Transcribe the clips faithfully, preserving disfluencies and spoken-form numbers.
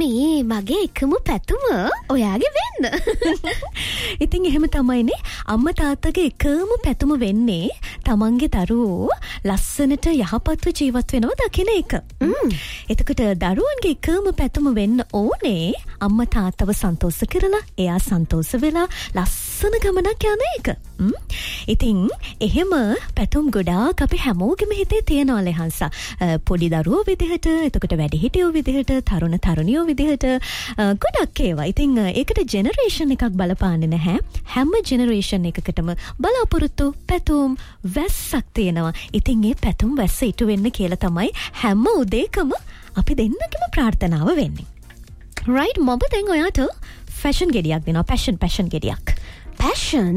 මේ මගේ එකම පැතුම ඔයාගේ වෙන්න. ඉතින් එහෙම තමයිනේ අම්මා තාත්තගේ එකම පැතුම වෙන්නේ තමන්ගේ දරුවෝ ලස්සනට යහපත්ව ජීවත් වෙනවා දකින එක. එතකොට දරුවන්ගේ එකම පැතුම වෙන්න ඕනේ අම්මා තාත්තව සන්තෝෂ කරලා එයා සන්තෝෂ වෙලා ලස්සන ගමනක් යන එක. ඉතින් එහෙම පැතුම් ගොඩාක් අපි හැමෝගෙම හිතේ තියෙනවා ලෙහන්සා. පොඩි දරුවෝ විදිහට, එතකොට වැඩිහිටියෝ විදිහට, තරුණ තරුණියෝ විදිහට ගොඩක් ඒවා. ඉතින් ඒකට ජෙනරේෂන් එකක් බලපාන්නේ නැහැ. හැම ජෙනරේෂන් එකකටම බලාපොරොත්තු පැතුම් වැස්සක් තියෙනවා. ඉතින් ඒ පැතුම් වැස්ස ඉටු වෙන්න කියලා තමයි හැම උදේකම අපි දෙන්නගෙම ප්‍රාර්ථනාව වෙන්නේ. රයිට් මොබ දැන් ඔයාට ෆැෂන් ගෙඩියක් දෙනවා. පැෂන් පැෂන් ගෙඩියක්. පැෂන්?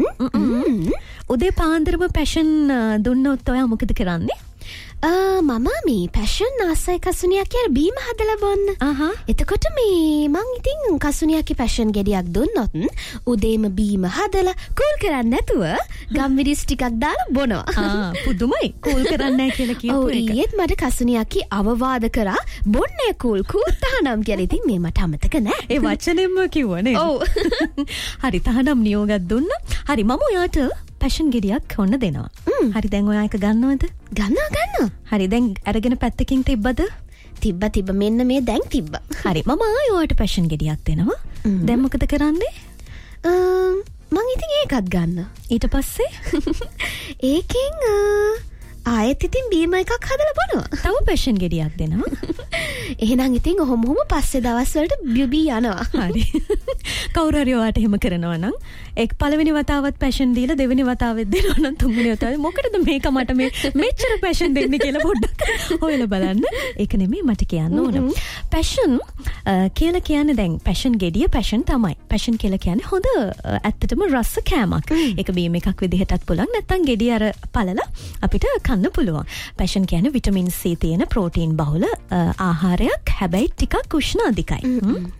උදේ පාන්දරම පැෂන් දුන්නොත් ඔයා මොකද කරන්නේ? මම මේ පැෂන් ආසයි කසුනියක් කියලා බීම හදලා බොන්න. එතකොට මේ මං ඉතින් කසුනියක්ගේ පැෂන් ගෙඩියක් දුන්නොත් උදේම බීම හදලා කූල් කරන්නේ නැතුව ගම්මිරිස් ටිකක් දාලා බොනවා. ආ පුදුමයි. කූල් කරන්නේ නැහැ කියලා කියපු එක. ඔව් ඊයේත් මට කසුනියක්ගේ අවවාද කරා බොන්නේ කූල් කූල් තහනම් කියලා. ඉතින් මේ මට අමතක නැහැ. ඒ වචනෙන්ම කිව්වනේ. ඔව්. හරි තහනම් නියෝගයක් දුන්නා. හරි මම ඔයාට පැෂන් ගෙඩියක් ඔන්න දෙනවා. හරි දැන් ඔයා එක ගන්නවද? ගන්නවා ගන්නවා. හරි දැන් අරගෙන පැත්තකින් තිබ්බද? තිබ්බ තිබ්බ මෙන්න මේ දැන් තිබ්බ. හරි මම ආයෙත් පැෂන් ගෙඩියක් දෙනවා. දැන් මොකද කරන්නේ? මං ඉතින් ඒකත් ගන්න. ඊට පස්සේ ඒකෙන් ආයෙත් ඉතින් බීම එකක් හදලා බොනවා. තව පැෂන් ගෙඩියක් දෙනවා. එහෙනම් ඉතින් ඔහොම ඔහොම පස්සේ දවස් වලට බිබී යනවා. හරි. කවුරු හරි ඔයාට එහෙම කරනවා නම් එක් පළවෙනි වතාවත් පැෂන් දීලා දෙවෙනි වතාවෙත් දෙනවා නම් තුන්වෙනි වතාවේ මොකටද මේක මට මේ මෙච්චර පැෂන් දෙන්නේ කියලා පොඩ්ඩක් හොයලා බලන්න. ඒක නෙමෙයි මට කියන්න ඕන. පැෂන් කියලා කියන්නේ දැන් පැෂන් ගෙඩිය පැෂන් තමයි. පැෂන් කියලා කියන්නේ හොඳ ඇත්තටම රස කෑමක්. ඒක බීම එකක් විදිහටත් පුළුවන් නැත්නම් ගෙඩිය අර පළලා අපිට කන්න පුළුවන්. පැෂන් කියන්නේ විටමින් C තියෙන ප්‍රෝටීන් බහුල ආහාරයක්. හැබැයි ටිකක් උෂ්ණ අධිකයි.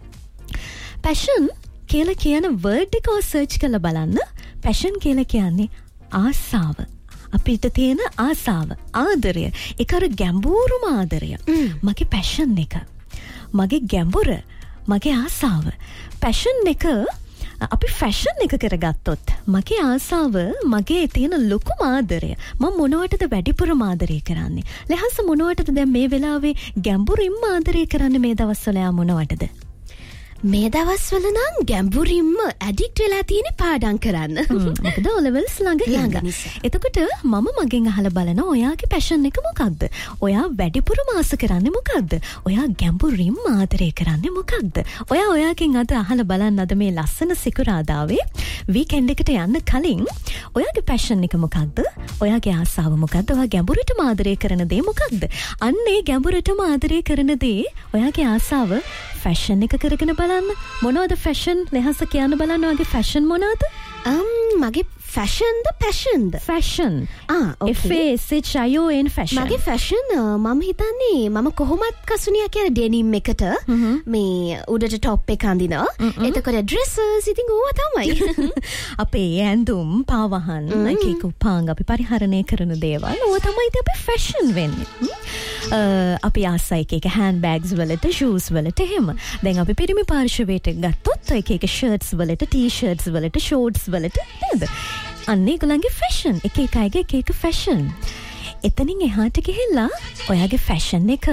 පැෂන් කියලා කියන වර්ඩ් එක සර්ච් කරලා බලන්න. පැෂන් කියලා කියන්නේ ආසාව. අපිට තියෙන ආසාව, ආදරය. ඒක අර ගැඹුරුම ආදරය. මගේ පැෂන් එක. මගේ ගැඹුර, මගේ ආසාව. පැෂන් එක අපි ෆැෂන් එක කරගත්තොත් මගේ ආසාව, මගේ තියෙන ලොකුම ආදරය මම මොනවටද වැඩිපුරම ආදරය කරන්නේ? ලෙහස මොනවටද දැන් මේ වෙලාවේ ගැඹුරින්ම ආදරය කරන්නේ මේ දවස්වල යා මොනවටද? මේ දවස්වල නම් ගැඹුරින්ම ඇඩික්ට් වෙලා තියෙන පාඩම් කරන්න. මොකද O levels ළඟ ළඟ. එතකොට මම මගෙන් අහලා බලනවා ඔයාගේ පැෂන් එක මොකක්ද? ඔයා වැඩිපුරම ආස කරන්නේ මොකක්ද? ඔයා ගැඹුරින්ම ආදරය කරන්නේ මොකක්ද? ඔයා ඔයාගෙන් අද අහලා බලන්න අද මේ ලස්සන සිකුරාදාවේ වීකෙන්ඩ් එකට යන්න කලින් ඔයාගේ පැෂන් එක මොකක්ද? ඔයාගේ ආසාව මොකක්ද? ඔයා ගැඹුරටම ආදරය කරන දේ මොකක්ද? අන්න ඒ ගැඹුරටම ආදරය කරන දේ ඔයාගේ ආසාව ෆැෂන් එක කරගෙන බලන්න. මොනවද ෆැෂන්? ලෙහස කියන්න බලන්න ඔයාගේ ෆැෂන් මොනවද? මගේ ෆැෂන්ද පැෂන්ද? Fashion. F A S H I O N fashion. මගේ ෆැෂන් මම හිතන්නේ මම කොහොමත් කසුනියක් කියන ඩෙනිම් එකට මේ උඩට টොප් එක අඳිනවා. එතකොට ඩ්‍රෙසස් ඉතින් ඕවා තමයි. අපේ ඇඳුම් පාවහන් එක එක උපාංග අපි පරිහරණය කරන දේවල් ඕවා තමයි අපි ෆැෂන් වෙන්නේ. අපි ආසයි එක එක හෑන්ඩ් බෑග්ස් වලට, ෂූස් වලට එහෙම. දැන් අපි පිරිමි පාර්ශවයට ගත්තොත් එක එක ෂර්ට්ස් වලට, ටී ෂර්ට්ස් වලට, ෂෝට්ස් වලට නේද? අන්න ඒගොල්ලන්ගේ ෆැෂන්. එක එක අයගේ එක එක ෆැෂන්. එතනින් එහාට ගිහිල්ලා ඔයාගේ ෆැෂන් එක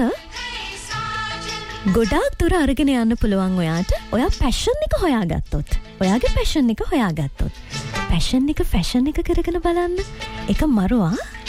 ගොඩාක් දුර අරගෙන යන්න පුළුවන් ඔයාට. ඔයා පැෂන් එක හොයාගත්තොත්. ඔයාගේ පැෂන් එක හොයාගත්තොත්. පැෂන් එක ෆැෂන් එක කරගෙන බලන්න. ඒක මරුවා